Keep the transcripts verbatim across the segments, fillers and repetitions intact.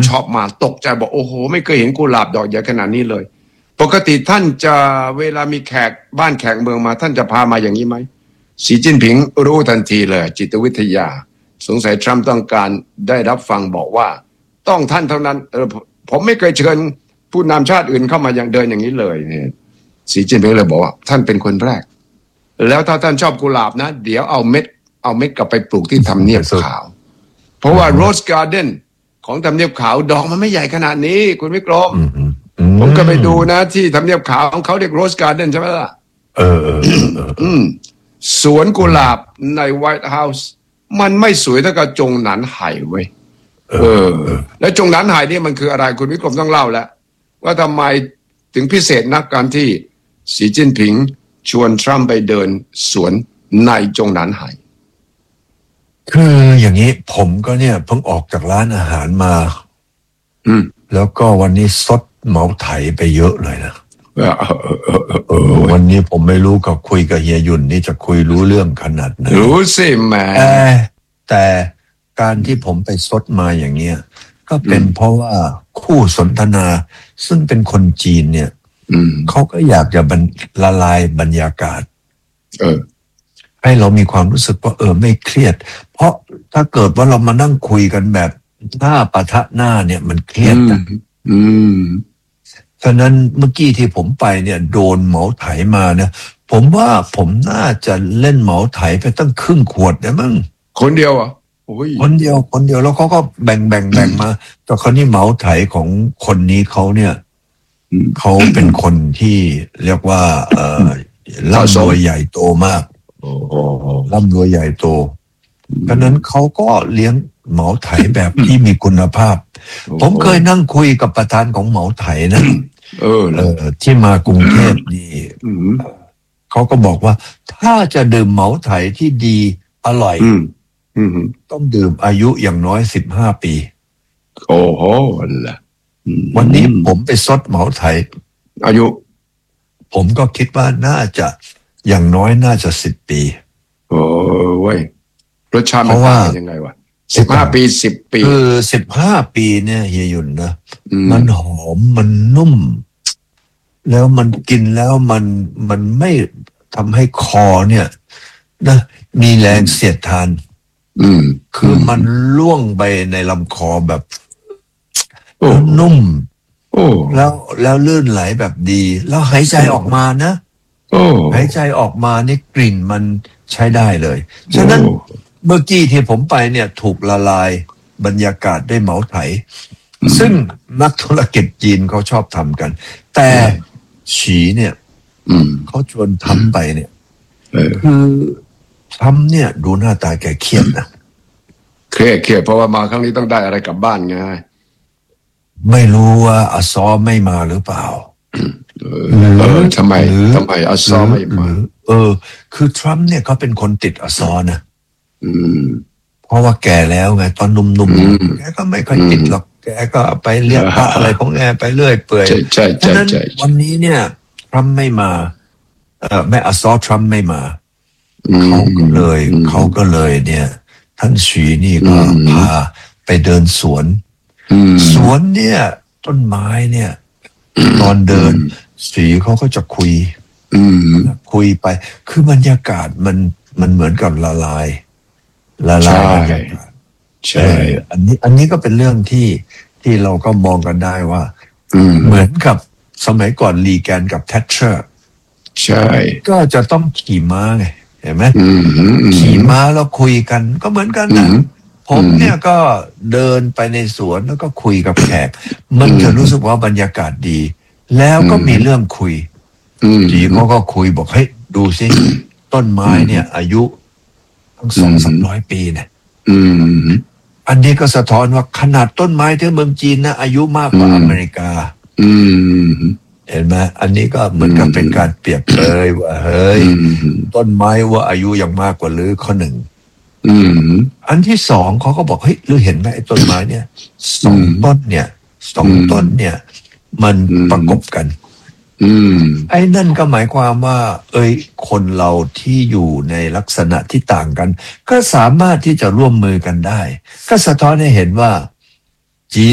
ช็อกมาตกใจบอกโอ้โหไม่เคยเห็นกุหลาบดอกใหญ่ขนาดนี้เลยปกติท่านจะเวลามีแขกบ้านแขกเมืองมาท่านจะพามาอย่างนี้ไหมสีจิ้นผิงรู้ทันทีเลยจิตวิทยาสงสัยทรัมป์ต้องการได้รับฟังบอกว่าต้องท่านเท่านั้นเออผมไม่เคยเชิญผู้นำชาติอื่นเข้ามาอย่างเดินอย่างนี้เลยเนี่ยสีจิ้นผิงเลยบอกว่าท่านเป็นคนแรกแล้วถ้าท่านชอบกุหลาบนะเดี๋ยวเอาเม็ดเอาเม็ดกลับไปปลูกที่ทำเนียบขาวเพราะว่าโรสการ์เดนของทำเนียบขาวดอกมันไม่ใหญ่ขนาดนี้คุณวิกรมผมก็ไปดูนะที่ทำเนียบขาวของเขาเรียกโรสการ์เดนใช่ไหมล่ะเออเออเออสวนกุหลาบในไวท์เฮาส์มันไม่สวยเท่ากับจงหนานไห่เว้ยเออแล้วจงหนานไห่นี่มันคืออะไรคุณวิกรมต้องเล่าแล้วว่าทำไมถึงพิเศษนักการที่สีจิ้นผิงชวนทรัมป์ไปเดินสวนในจงหนานไห่คืออย่างนี้ผมก็เนี่ยเพิ่งออกจากร้านอาหารมาอืมแล้วก็วันนี้ซดเหมาไถไปเยอะเลยนะเออวันนี้ผมไม่รู้กับคุยกับเฮียยุ่นนี่จะคุยรู้เรื่องขนาดไหนรู้สิแม่แต่การที่ผมไปซดมาอย่างเงี้ยก็เป็นเพราะว่าคู่สนทนาซึ่งเป็นคนจีนเนี่ยเขาก็อยากจะละลายบรรยากาศเออให้เรามีความรู้สึกว่าเออไม่เครียดเพราะถ้าเกิดว่าเรามานั่งคุยกันแบบหน้าปะทะหน้าเนี่ยมันเครียดนะอืมฉะนั้นเมื่อกี้ที่ผมไปเนี่ยโดนเหมาไถมาเนี่ยผมว่าผมน่าจะเล่นเหมาไถไปตั้งครึ่งขวดนะมั้งคนเดียวอ่ะโอ้ยคนเดียวคนเดียวแล้วเขาก็แบ่งแบ่งแบ่งมาแต่คราวนี้เหมาไถของคนนี้เขาเนี่ยเขาเป็นคนที่เรียกว่าเออร่ำรวยใหญ่โตมากร่ำรวยใหญ่โตเพราะนั้นเขาก็เลี้ยงเหมาไถแบบที่มีคุณภาพผมเคยนั่งคุยกับประธานของเหมาไถนะเออเออที่มากรุงเทพนี่เขาก็บอกว่าถ้าจะดื่มเหมาไถที่ดีอร่อยต้องดื่มอายุอย่างน้อยสิบห้าปีโอ้โหล่ะวันนี้ผมไปซดเหมาไถอายุผมก็คิดว่าน่าจะอย่างน้อยน่าจะสิบปีโอ้เว้ยรสชาติมันต่างยังไงวะสิบห้าปีสิบปีคือสิบห้าปีเนี่ยเฮียยุ่นนะมันหอมมันนุ่มแล้วมันกินแล้วมันมันไม่ทำให้คอเนี่ยนะมีแรงเสียดทานอืมคือมันล่วงไปในลำคอแบบนุ่มโอ้แล้วแล้วลื่นไหลแบบดีแล้วหายใจออกมานะโอ้หายใจออกมานี่กลิ่นมันใช้ได้เลยฉะนั้นเมื่อกี้ที่ผมไปเนี่ยถูกละลายบรรยากาศด้วยเหมาไถซึ่งนักธุรกิจจีนเขาชอบทำกันแต่ฉีเนี่ยเขาชวนทำไปเนี่ยคือทำเนี่ยดูหน้าตาแกเครียดนะเครียดเครียดเพราะว่ามาครั้งนี้ต้องได้อะไรกลับบ้านไงไม่รู้ว่าอัสซอไม่มาหรือเปล่าเออทำไมทำไมอัสซอไม่มาเออคือทรัมป์เนี่ยเขาเป็นคนติดอัสซอนะเพราะว่าแก่แล้วไงตอนหนุ่มๆแกก็ไม่ค่อยติดหรอกแกก็ไปเรียกพระอะไรของแกไปเรื่อยเปื่อยฉะนั้นวันนี้เนี่ยทรัมป์ไม่มาเออแม่อัสซอทรัมป์ไม่มาเขาก็เลยเขาก็เลยเนี่ยท่านฉีนี่ก็พาไปเดินสวนสวนเนี่ยต้นไม้เนี่ยตอนเดินสีเขาก็จะคุยคุยไปคือบรรยากาศมันมันเหมือนกับละลายละลายบรรยากาศใช่อันนี้อันนี้ก็เป็นเรื่องที่ที่เราก็มองกันได้ว่าเหมือนกับสมัยก่อนลีแกนกับแทชเชอร์ใช่ก็จะต้องขี่ม้าไงเห็นไหมขี่ม้าแล้วคุยกันก็เหมือนกันนะผมเนี่ยก็เดินไปในสวนแล้วก็คุยกับแขกมันจะรู้สึกว่าบรรยากาศดีแล้วก็มีเรื่องคุยจีเขาก็คุยบอกเฮ้ยดูสิต้นไม้เนี่ยอายุตั้งสองสามร้อยปีเนี่ยอันนี้ก็สะท้อนว่าขนาดต้นไม้ที่เมืองจีนนะอายุมากกว่าอเมริกาเห็นไหมอันนี้ก็เหมือนกับเป็นการเปรียบเลยว่าเฮ้ยต้นไม้ว่าอายุยังมากกว่าหรือข้อหนึ่งอันที่สองเขาก็บอกเฮ้ยหรือเห็นไหมไอ้ต้นไม้เนี่ยสองต้นเนี่ยสองต้นเนี่ยมันประกบกันไอ้นั่นก็หมายความว่าเอ้ยคนเราที่อยู่ในลักษณะที่ต่างกันก็สามารถที่จะร่วมมือกันได้ก็สะท้อนให้เห็นว่าจีน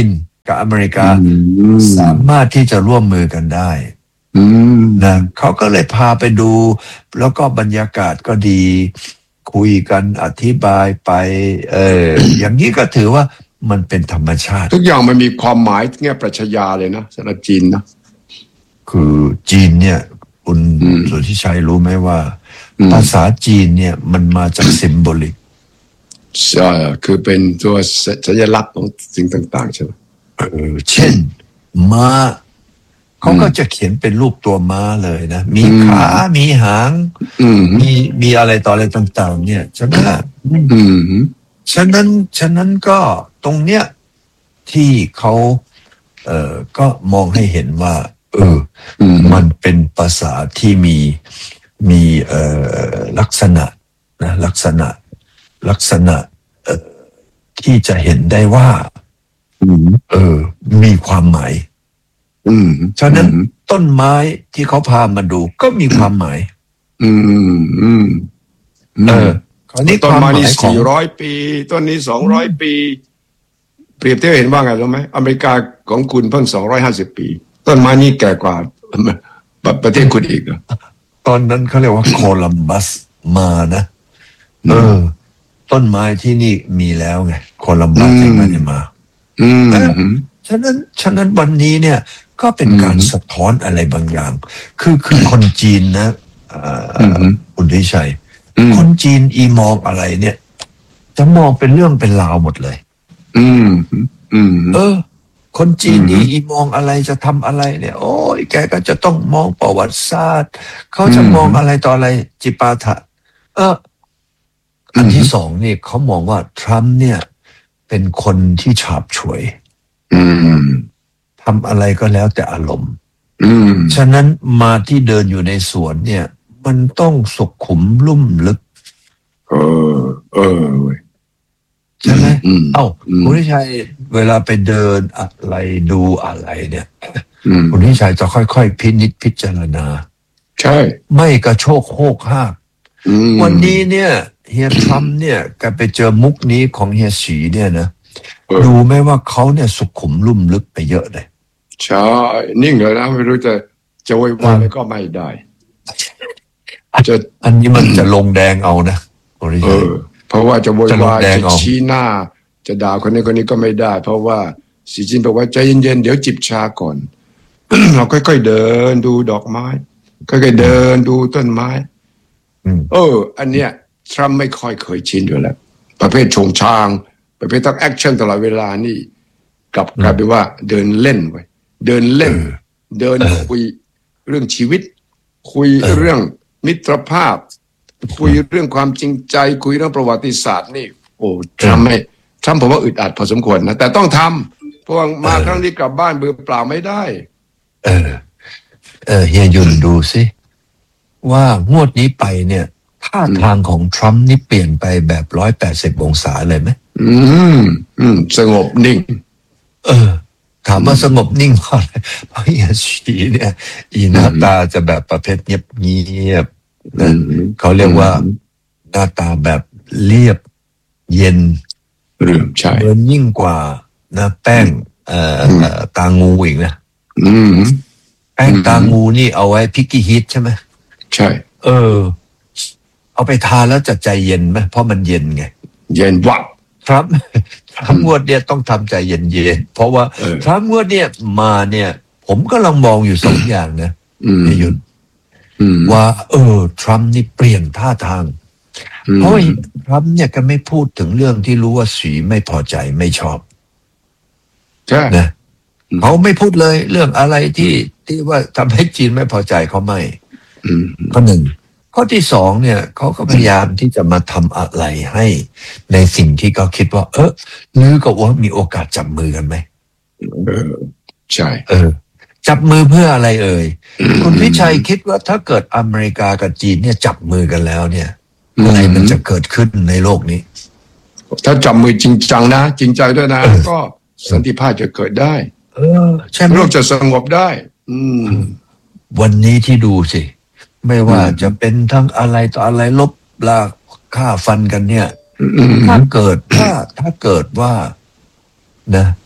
กับอเมริกาสามารถที่จะร่วมมือกันได้นะเขาก็เลยพาไปดูแล้วก็บรรยากาศก็ดีคุยกันอธิบายไปเออ อย่างนี้ก็ถือว่ามันเป็นธรรมชาติทุกอย่างมันมีความหมายแง่ปรัชญาเลยนะสำหรับจีนนะคือจีนเนี่ยคุณสุทธิชัยรู้ไหมว่าภาษาจีนเนี่ยมันมาจากซิมโบลิกใช่คือเป็นตัวสัญลักษณ์ของสิ่งต่างๆใช่ไหมเออเช่นม้าเขาก็จะเขียนเป็นรูปตัวม้าเลยนะมีขามีหางมีมีอะไรต่ออะไรต่างๆเนี่ยใช่ไหมฉะนั้นฉะนั้นก็ตรงเนี้ยที่เขาเอ่อก็มองให้เห็นว่าเออมันเป็นภาษาที่มีมีเอ่อลักษณะนะลักษณะลักษณะเอ่อที่จะเห็นได้ว่าเออมีความหมายฉะนั้นต้นไม้ที่เขาพามาดูก็มีความหมายอืมอืมเออคราวนี้ต้นไม้นี่สี่ร้อยปีต้นนี้สองร้อยปีเปรียบเทียบเห็นว่าไงรู้ไหมอเมริกาของคุณเพิ่งสองร้อยห้าสิบปีต้นไม้นี่แก่กว่าประเทศคุณอีกตอนนั้นเขาเรียกว่าโคลัมบัสมานะเออต้นไม้ที่นี่มีแล้วไงโคลัมบัสที่มันมาอืมฉะนั้นฉะนั้นวันนี้เนี่ยก็เป็นการสะท้อนอะไรบางอย่างคือคือคนจีนนะคุณทิชัยคนจีนอีมองอะไรเนี่ยจะมองเป็นเรื่องเป็นราวหมดเลยอืมอืมเออคนจีนนี่อีมองอะไรจะทำอะไรเนี่ยโอ้ยแกก็จะต้องมองประวัติศาสตร์เขาจะมองอะไรต่ออะไรจิปาถะเอออันที่สองนี่เขามองว่าทรัมป์เนี่ยเป็นคนที่ฉาบฉวยทำอะไรก็แล้วแต่อารมณ์ฉะนั้นมาที่เดินอยู่ในสวนเนี่ยมันต้องสุขุมลุ่มลึกเออเออใช่ไหมเอ้าคุณทิชัยเวลาไปเดินอะไรดูอะไรเนี่ยคุณทิชัยจะค่อยๆพินิจพิจารณาใช่ไม่กระโชกโคกห้ากวันนี้เนี่ยเฮียทรัมป์เนี่ยก็ไปเจอมุกนี้ของเฮียสีเนี่ยนะดูไหมว่าเขาเนี่ยสุขุมลุ่มลึกไปเยอะเลยใช่นิ่งเลยนะไม่รู้จะจะวุ่นวายก็ไม่ได้จะอันนี้มันจะลงแดงเอานะเออเพราะว่าจะวุ่นวายจะชี้หน้าจะด่าคนนี้คนนี้ก็ไม่ได้เพราะว่าสีจิ้นบอกว่าใจเย็นๆเดี๋ยวจิบชาก่อน เราค่อยๆเดินดูดอกไม้ค่อยๆเดินดูต้นไม้เอออันเนี้ยทรัมป์ไม่ค่อยเคยชินอยู่แล้วประเภทชงชางประเภทต้องแอคชั่นตลอดเวลานี่กลับกลายเป็นว่าเดินเล่นไว้เดินเล่นเดินคุยเรื่องชีวิตคุยเรื่องมิตรภาพคุยเรื่องความจริงใจคุยเรื่องประวัติศาสตร์นี่โอ้ทำให้ทำผมว่าอึดอัดพอสมควรนะแต่ต้องทำเพราะว่ามาครั้งนี้กลับบ้านมือเปล่าไม่ได้เออเออเฮียยุนดูสิว่างวดนี้ไปเนี่ยท่าทางของทรัมป์นี่เปลี่ยนไปแบบร้อยแปดสิบองศาเลยไหมอืมอืมสงบนิ่งเออถามว่าสงบนิ่งเพราะอะไรเพราะเฮียสีเนี่ยอีหน้าตาจะแบบประเภทเงียบเงียบนะเขาเรียกว่าหน้าตาแบบเรียบเย็นเรื่มใช่เดินยิ่งกว่านะแป้งเอ่อตางูอีกนะแป้งตางูนี่เอาไว้พิกกี้ฮิตใช่ไหมใช่เออเอาไปทาแล้วจะใจเย็นไหมเพราะมันเย็นไงเย็นวับครับทั้งงวดเนี่ยต้องทำใจเย็นๆเพราะว่าทั้งงวดเนี่ยมาเนี่ยผมก็ลังมองอยู่สองอย่างนะนายยุนว่าเออทรัมป์นี่เปลี่ยนท่าทางเพราะทรัมป์เนี่ยก็ไม่พูดถึงเรื่องที่รู้ว่าสีไม่พอใจไม่ชอบใช่นะเขาไม่พูดเลยเรื่องอะไรที่ที่ว่าทำให้จีนไม่พอใจเขาไม่ข้อหนึ่งข้อที่สองเนี่ยเขาก็พยายามที่จะมาทำอะไรให้ในสิ่งที่เขาคิดว่าเออหรือก็ว่ามีโอกาสจับมือกันไหมเออใช่เออจับมือเพื่ออะไรเอ่ยคุณพิชัยคิดว่าถ้าเกิดอเมริกากับจีนเนี่ยจับมือกันแล้วเนี่ยอะไรมันจะเกิดขึ้นในโลกนี้ถ้าจับมือจริงจังนะจริงใจด้วยนะก็สันติภาพจะเกิดได้เออใช่ไหมโลกจะสงบได้อืมวันนี้ที่ดูสิไม่ว่าจะเป็นทั้งอะไรต่ออะไรลบลาฆ่าฟันกันเนี่ยถ้าเกิดถ้าถ้าเกิดว่านะ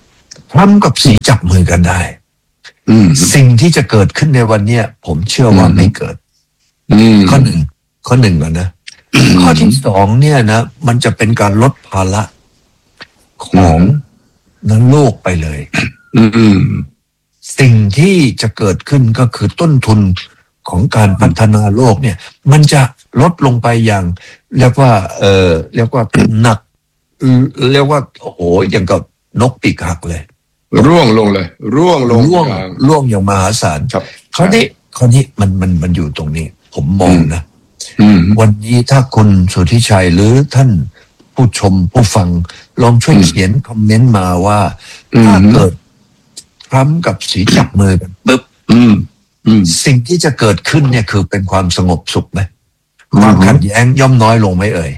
ทรัมป์กับสีจับมือกันได้สิ่งที่จะเกิดขึ้นในวันนี้ผมเชื่อว่าไม่เกิดข้อหนึ่งข้อหนึ่งก่อนนะ ข้อที่สองเนี่ยนะมันจะเป็นการลดภาระของนั้นโลกไปเลยสิ่งที่จะเกิดขึ้นก็คือต้นทุนของการพัฒนาโลกเนี่ยมันจะลดลงไปอย่างเรียกว่าเออเรียกว่าหนักเรียกว่าโอ้โหอย่างกับนกปีกหักเลยร่วงลงเลยร่วงลงร่วงร่วงอย่างมหาศาลคราวนี้คราวนี้มันมันมันอยู่ตรงนี้ผมมองนะวันนี้ถ้าคุณสุทธิชัยหรือท่านผู้ชมผู้ฟังลองช่วยเขียนคอมเมนต์มาว่าถ้าเกิดทรัมป์กับสีจับมือกันปุ๊บสิ่งที่จะเกิดขึ้นเนี่ยคือเป็นความสงบสุขไหมความขัดแย้งย่อมน้อยลงไหมเอ่ย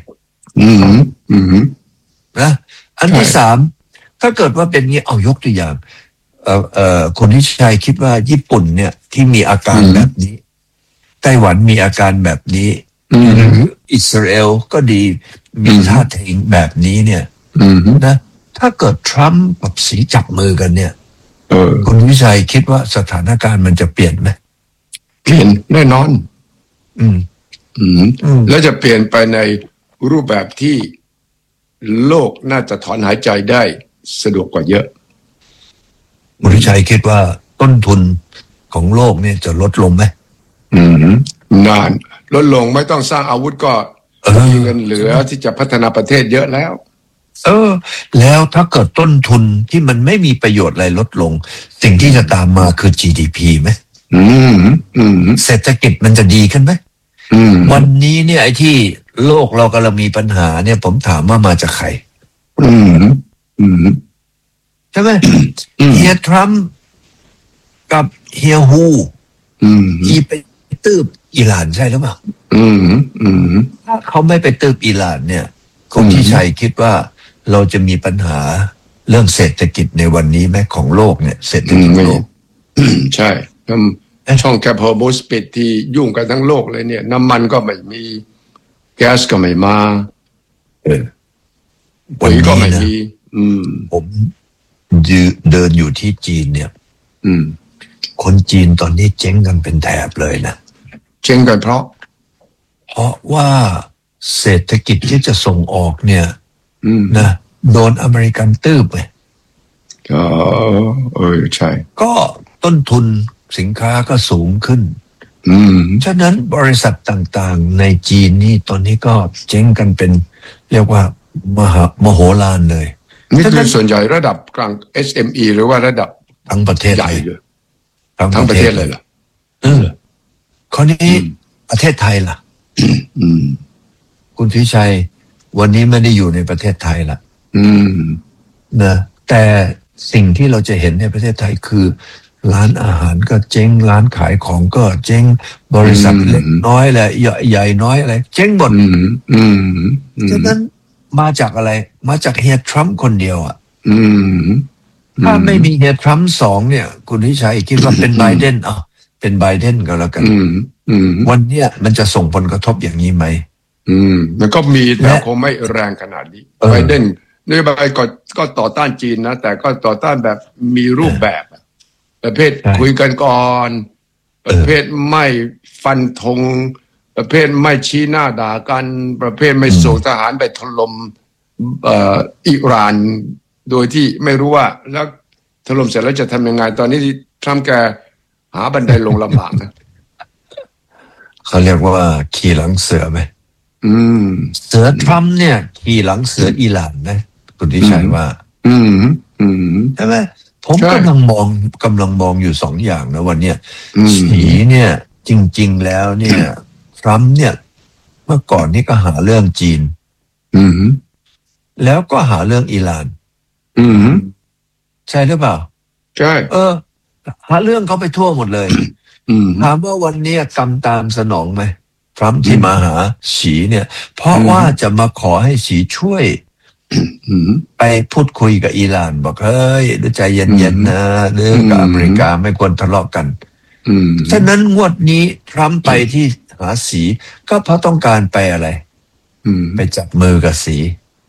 นะอันที่สามถ้าเกิดว่าเป็นงี้เอายกตัวอย่างเอ่อเอ่อคนที่ชัยคิดว่าญี่ปุ่นเนี่ยที่มีอาการแบบนี้ไต้หวันมีอาการแบบนี้หรืออิสราเอลก็ดีมีท่าทีแบบนี้เนี่ยนะถ้าเกิดทรัมป์กับสีจับมือกันเนี่ยคุณวิชัยคิดว่าสถานการณ์มันจะเปลี่ยนไหมเปลี่ยนแน่นอนอืมอืมแล้วจะเปลี่ยนไปในรูปแบบที่โลกน่าจะถอนหายใจได้สะดวกกว่าเยอะคุณวิชัยคิดว่าต้นทุนของโลกเนี่ยจะลดลงไหมอืมนานลดลงไม่ต้องสร้างอาวุธก็มีเงินเหลือที่จะพัฒนาประเทศเยอะแล้วเออแล้วถ้าเกิดต้นทุนที่มันไม่มีประโยชน์อะไรลดลงสิ่งที่จะตามมาคือ จี ดี พี ไหมอืมอืมเศรษฐกิจมันจะดีขึ้นไหมอืมวันนี้เนี่ยไอ้ที่โลกเรากำลังมีปัญหาเนี่ยผมถามว่ามาจากใครอืมอืมใช่ไหมเฮียทรัมป์กับเฮียฮูอืมที่ไปตืบอิหร่านใช่หรือเปล่าอืมอืมถ้าเขาไม่ไปตืบอิหร่านเนี่ยคุณที่ชัยคิดว่าเราจะมีปัญหาเรื่องเศรษฐกิจในวันนี้ไหมของโลกเนี่ยเศรษฐกิจโลกใช่ช่องแคปฮอร์โมสปิดที่ยุ่งกันทั้งโลกเลยเนี่ยน้ำมันก็ไม่มีแก๊สก็ไม่มาเออปุ๋ยก็ไม่มีอืมผมยืเดินอยู่ที่จีนเนี่ยอืมคนจีนตอนนี้เจ๊งกันเป็นแถบเลยนะเจ๊งกันเพราะเพราะว่าเศรษฐกิจที่จะส่งออกเนี่ยนะโดนอเมริกันตืบไปก็เออใช่ก็ต้นทุนสินค้าก็สูงขึ้นอืมฉะนั้นบริษัทต่างๆในจีนนี่ตอนนี้ก็เจ๊งกันเป็นเรียกว่ามหามโหฬารเลยนี่คือส่วนใหญ่ระดับกลาง เอส เอ็ม อี หรือว่าระดับทั้งประเทศใหญ่เลยทั้งประเทศเลยเหรอเออข้อนี้ประเทศไทยล่ะอืมคุณพิชัยวันนี้ไม่ได้อยู่ในประเทศไทยละอืมนะแต่สิ่งที่เราจะเห็นในประเทศไทยคือร้านอาหารก็เจ๊งร้านขายของก็เจ๊งบริษัทเล็กน้อยแหละใหญ่ใหญ่น้อยอะไรเจ๊งหมดอืมฉะนั้นมาจากอะไรมาจากเฮียทรัมป์คนเดียวอ่ะอืมถ้าไม่มีเฮียทรัมป์สองเนี่ยคุณพิชัยคิดว่าเป็นไบเดนอ่ะเป็นไบเดนก็แล้วกันวันเนี้ยมันจะส่งผลกระทบอย่างนี้ไหมอืมมันก็มีแต่คงไม่แรงขนาดนี้ไบเดนนโยบายก็ก็ต่อต้านจีนนะแต่ก็ต่อต้านแบบมีรูปแบบประเภทคุยกันก่อนประเภทไม่ฟันธงประเภทไม่ชี้หน้าด่ากันประเภทไม่ส่งทหารไปถล่มเอ่ออิหร่านโดยที่ไม่รู้ว่าแล้วถล่มเสร็จแล้วจะทำยังไงตอนนี้ทรัมป์แกหาบันไดลงลำบากนะเขาเรียกว่าขี่หลังเสือไหมอืมเสือทรัมป์เนี่ยขี่หลังเสืออิหร่านนะคุณทิชัยว่าอืมอืมใช่ไหมผมกำลังมองกำลังมองอยู่สองอย่างนะวันเนี้ยสีเนี่ยจริงๆแล้วเนี่ยทรัมป์เนี่ยเมื่อก่อนนี่ก็หาเรื่องจีนอืมแล้วก็หาเรื่องอิหร่านอืมใช่หรือเปล่าใช่เออหาเรื่องเขาไปทั่วหมดเลยถามว่าวันนี้กำตามสนองไหมทรัมป์ที่มาหาสีเนี่ยเพราะว่าจะมาขอให้สีช่วยไปพูดคุยกับอิหร่านบอกเฮ้ยด้วยใจเย็นๆนะเรื่องกับอเมริกาไม่ควรทะเลาะกันฉะนั้นงวดนี้ทรัมป์ไปที่หาสีก็เพราะต้องการไปอะไรไปจับมือกับสี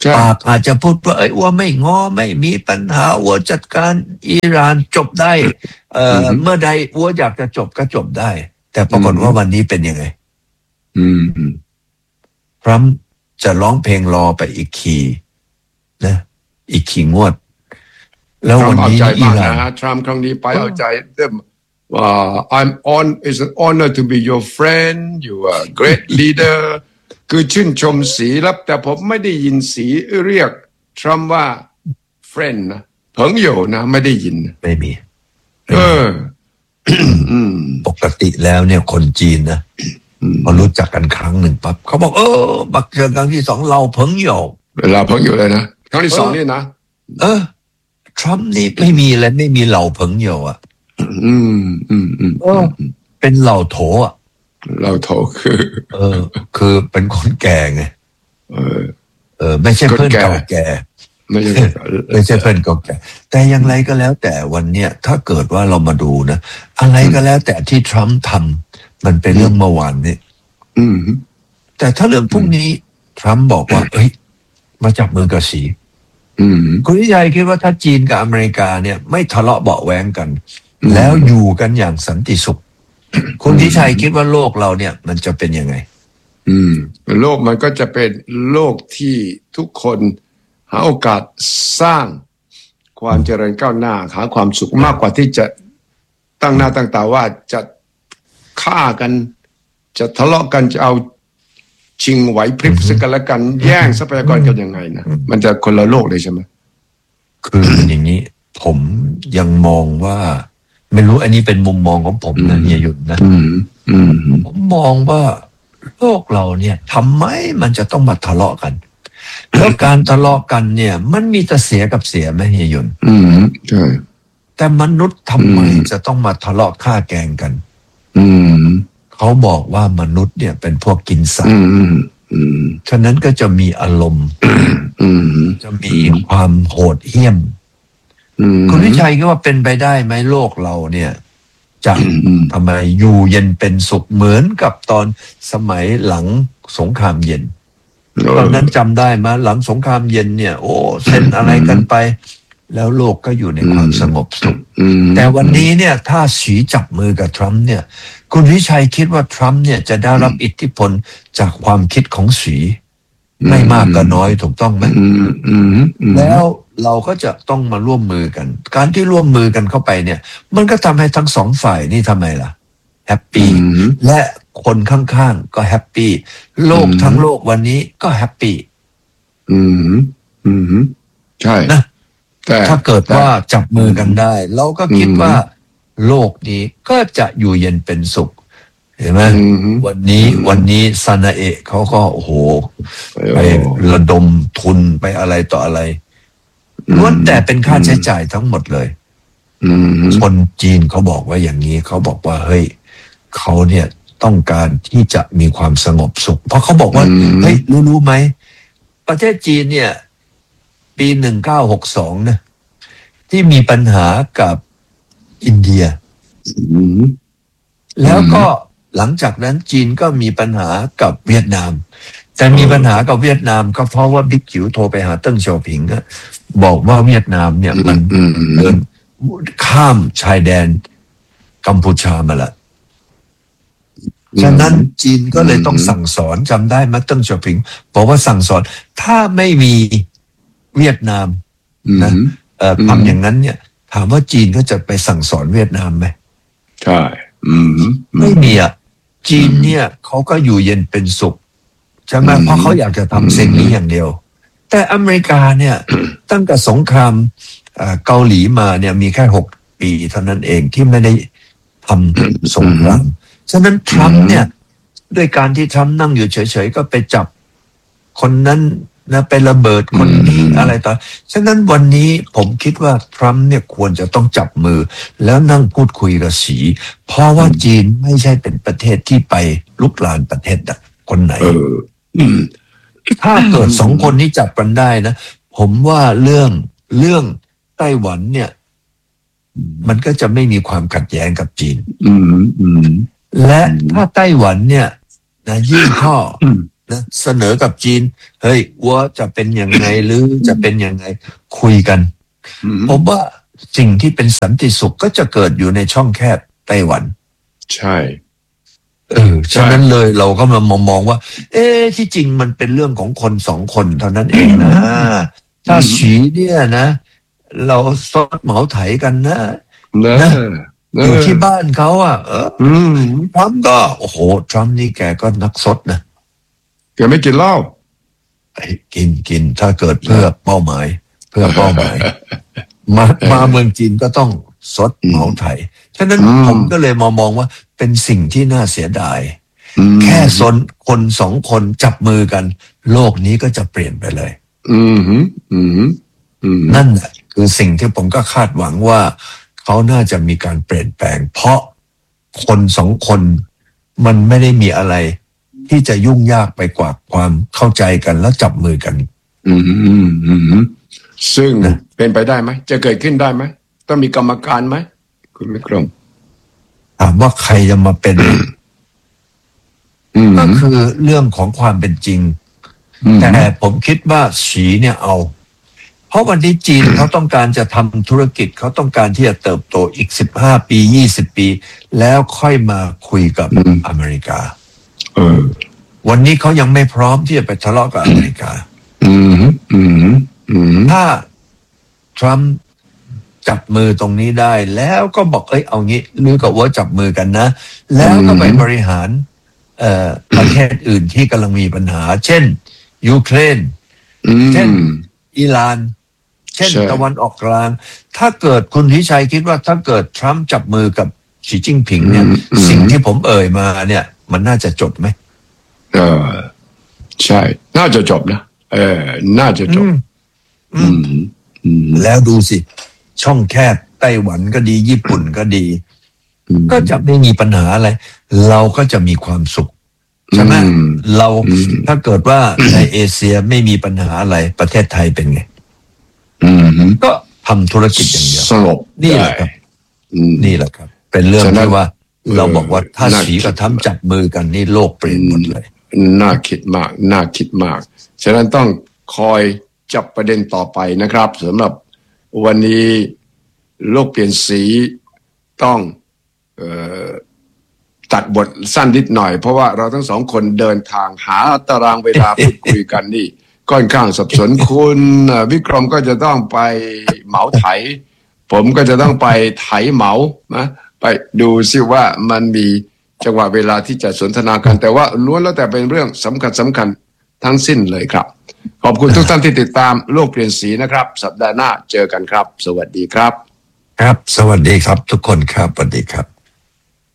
ปากอาจจะพูดว่าเอ้ยว่าไม่งอไม่มีปัญหาว่าจัดการอิหร่านจบได้เอ่อเมื่อใดว่าอยากจะจบก็จบได้แต่ปรากฏว่าวันนี้เป็นยังไงทรัมป์จะร้องเพลงรอไปอีกคีนะอีกคีงวดแล้ววันนี้อิหร่านทรัมป์ครั้งนี้ไปเอาใจเต็มว่า I'm on it's an honor to be your friend you are a great leader คือชื่นชมสีรับแต่ผมไม่ได้ยินสีเรียกทรัมป์ว่า friend นะเพิงโยนะไม่ได้ยินไม่มีเออปกติแล้วเนี่ยคนจีนนะพอรู้จักกันครั้งหนึ่งปั๊บเขาบอกเออบักเจอครั้งที่สองเราเพิงโยเวลาเพิงโยเลยนะครั้งที่สองนี่นะเออทรัมป์นี่ไม่มีเลยไม่มีเหล่าเพิงโยอ่ะอืมอืมอืมเป็นเหล่าโถอ่ะเหล่าโถคือเออคือเป็นคนแก่ไงเออเออไม่ใช่เพื่อนเก่าแก่ไม่ใช่ไม่ใช่เพื่อนเก่าแก่แต่อย่างไรก็แล้วแต่วันเนี้ยถ้าเกิดว่าเรามาดูนะอะไรก็แล้วแต่ที่ทรัมป์ทำมันเป็นเรื่องเมื่อวานนี้แต่ถ้าเรื่องพวกนี้ทรัมป์บอกว่าเอ้ยมาจับมือกับสีคุณวิชัยคิดว่าถ้าจีนกับอเมริกาเนี่ยไม่ทะเลาะเบาะแว้งกันแล้วอยู่กันอย่างสันติสุขคุณวิชัยคิดว่าโลกเราเนี่ยมันจะเป็นยังไงอืมโลกมันก็จะเป็นโลกที่ทุกคนหาโอกาสสร้างความเจริญก้าวหน้าหาความสุขมากกว่าที่จะตั้งหน้าตั้งตาว่าจะฆ่ากันจะทะเลาะกันจะเอาชิงไหวพริบซึ่งกันและกันแย่งทรัพยากรกันยังไงนะมันจะคนละโลกเลยใช่ไหมคืออย่างนี้ผมยังมองว่าไม่รู้อันนี้เป็นมุมมองของผมนะเฮียหยุดนะผมมองว่าโลกเราเนี่ยทำไมมันจะต้องมาทะเลาะกันแล้วการทะเลาะกันเนี่ยมันมีแต่เสียกับเสียไหมเฮียหยุดอืมใช่แต่มนุษย์ทำไมจะต้องมาทะเลาะฆ่าแกงกันอืมเขาบอกว่ามนุษย์เนี่ยเป็นพวกกินสัตว์ฉะนั้นก็จะมีอารมณ์จะมีความโหดเหี้ยมคุณวิชัยคิดว่าเป็นไปได้ไหมโลกเราเนี่ยจะทำไมอยู่เย็นเป็นสุขเหมือนกับตอนสมัยหลังสงครามเย็นตอนนั้นจำได้ไหมหลังสงครามเย็นเนี่ยโอ้เซ็นอะไรกันไปแล้วโลกก็อยู่ในความสงบสุขแต่วันนี้เนี่ยถ้าสีจับมือกับทรัมป์เนี่ยคุณวิชัยคิดว่าทรัมป์เนี่ยจะได้รับอิทธิพลจากความคิดของสีไม่มากก็น้อยถูกต้องไหมแล้วเราก็จะต้องมาร่วมมือกันการที่ร่วมมือกันเข้าไปเนี่ยมันก็ทำให้ทั้งสองฝ่ายนี่ทำไมล่ะแฮปปี้และคนข้างๆก็แฮปปี้โลกทั้งโลกวันนี้ก็แฮปปี้อืมอืมใช่นะถ้าเกิดว่าจับมือกันได้เราก็คิดว่าโลกนี้ก็จะอยู่เย็นเป็นสุขเห็นไหมวันนี้วันนี้ซานาเอะเขาก็โอ้โหไประดมทุนไปอะไรต่ออะไรล้วนแต่เป็นค่าใช้จ่ายทั้งหมดเลยคนจีนเขาบอกว่าอย่างนี้เขาบอกว่าเฮ้ยเขาเนี่ยต้องการที่จะมีความสงบสุขเพราะเขาบอกว่าเฮ้ยรู้รู้ไหมประเทศจีนเนี่ยปีหนึ่งเก้าหกสองนะที่มีปัญหากับอินเดียแล้วก็หลังจากนั้นจีนก็มีปัญหากับเวียดนามแต่มีปัญหากับเวียดนามก็เพราะว่าบิ๊กจิ๋วโทรไปหาเติ้งเสี่ยวผิงอะบอกว่าเวียดนามเนี่ยมันเดินข้ามชายแดนกัมพูชามาละฉะนั้นจีนก็เลยต้องสั่งสอนจำได้ไหมเติ้งเสี่ยวผิงบอกว่าสั่งสอนถ้าไม่มีเวียดนามนะเอ่อทำอย่างนั้นเนี่ยถามว่าจีนก็จะไปสั่งสอนเวียดนามไหมใช่ไม่มีอ่ะจีนเนี่ยเขาก็อยู่เย็นเป็นสุขใช่ไหมเพราะเขาอยากจะทำสิ่งนี้อย่างเดียวแต่อเมริกาเนี่ยตั้งแต่สงครามเกาหลีมาเนี่ยมีแค่หกปีเท่านั้นเองที่ไม่ได้ทำสงครามฉะนั้นทรัมป์เนี่ยด้วยการที่ทรัมป์นั่งอยู่เฉยๆก็ไปจับคนนั้นนะไประเบิดคนนี้อะไรต่อฉะนั้นวันนี้ผมคิดว่าทรัมป์เนี่ยควรจะต้องจับมือแล้วนั่งพูดคุยกับสีเพราะว่าจีนไม่ใช่เป็นประเทศที่ไปลุกลานประเทศคนไหนถ้าเกิดสองคนนี้จับกันได้นะผมว่าเรื่องเรื่องไต้หวันเนี่ยมันก็จะไม่มีความขัดแย้งกับจีนและถ้าไต้หวันเนี่ยนะยื่นข้อนะเสนอกับจีนเฮ้ยว่าจะเป็นยังไงหรือจะเป็นยังไงคุยกันผมว่าสิ่งที่เป็นสันติสุขก็จะเกิดอยู่ในช่องแคบไต้หวันใช่เออฉะนั้นเลยเราก็มามองมองว่าเอ๊ะที่จริงมันเป็นเรื่องของคนสองคนเท่านั้นเองนะถ้าฉีเนี่ยนะเราซดเหมาไถกันนะนะอยู่ที่บ้านเขาอ่ะเออทรัมป์ก็โอ้โหทรัมป์นี่แกก็นักซดนะแกไม่กินเหล้ากินกินถ้าเกิดเพื่อเป้าหมายเพื่อเป้าหมายมามาเมืองจีนก็ต้องซดเหมาไถฉะนั้นผมก็เลยมองมองว่าเป็นสิ่งที่น่าเสียดายแค่สนคนสองคนจับมือกันโลกนี้ก็จะเปลี่ยนไปเลยอืมอืมอืมนั่นแหละคือสิ่งที่ผมก็คาดหวังว่าเขาน่าจะมีการเปลี่ยนแปลงเพราะคนสองคนมันไม่ได้มีอะไรที่จะยุ่งยากไปกว่าความเข้าใจกันแล้วจับมือกันอืมอืมอืมซึ่งเป็นไปได้ไหมจะเกิดขึ้นได้ไหมต้องมีกรรมการไหมคุณวิกรมถามว่าใครจะมาเป็นก็คือเรื่องของความเป็นจริงแต่ผมคิดว่าสีเนี่ยเอาเพราะวันนี้จีนเขาต้องการจะทำธุรกิจเขาต้องการที่จะเติบโตอีกสิบห้าปียี่สิบปีแล้วค่อยมาคุยกับอเมริกาเออวันนี้เขายังไม่พร้อมที่จะไปทะเลาะกับอเมริกาอืมอืมอืมถ้าทรัมป์จับมือตรงนี้ได้แล้วก็บอกเอ้ยเอางี้ลือกับว่าจับมือกันนะแล้วก็ไปบริหารเอ่อประเทศอื่นที่กำลังมีปัญหาเช่นยูเครนเช่นอิหร่านเช่นตะวันออกกลางถ้าเกิดคุณทิชัยคิดว่าถ้าเกิดทรัมป์จับมือกับสีจิ้งผิงเนี่ยสิ่งที่ผมเอ่ยมาเนี่ยมันน่าจะจบไหมเออใช่น่าจะจบนะเออน่าจะจบอืมอืมแล้วดูสิช่องแคบไต้หวันก็ดีญี่ปุ่นก็ดีก็จะไม่มีปัญหาอะไรเราก็จะมีความสุขใช่ไหมเราถ้าเกิดว่าในเอเชียไม่มีปัญหาอะไรประเทศไทยเป็นไงก็ทำธุรกิจอย่างเดียวสงบนี่แหละครับนี่แหละครับเป็นเรื่องที่ว่าเราบอกว่าถ้าสีกับทำจับมือกันนี่โลกเปลี่ยนหมดเลยน่าคิดมากน่าคิดมากฉะนั้นต้องคอยจับประเด็นต่อไปนะครับสำหรับวันนี้โลกเปลี่ยนสีต้องเอ่อตัดบทสั้นนิดหน่อยเพราะว่าเราทั้งสองคนเดินทางหาตารางเวลาพูดคุยกันนี่ค่อนข้างสับสนคุณวิกรมก็จะต้องไปเหมาไถผมก็จะต้องไปไถเหมานะไปดูซิว่ามันมีจังหวะเวลาที่จะสนทนากันแต่ว่าล้วนแล้วแต่เป็นเรื่องสำคัญสำคัญทั้งสิ้นเลยครับขอบคุณทุกท่านที่ติดตามโลกเปลี่ยนสีนะครับสัปดาห์หน้าเจอกันครับสวัสดีครับครับสวัสดีครับทุกคนครับสวัสดีครับ